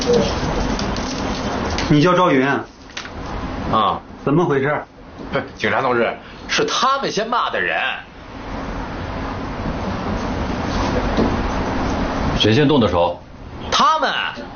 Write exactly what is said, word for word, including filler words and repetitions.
你叫赵云？ 啊， 怎么回事？ 警察同志，是他们先骂的人。 谁先动的手？ 他们。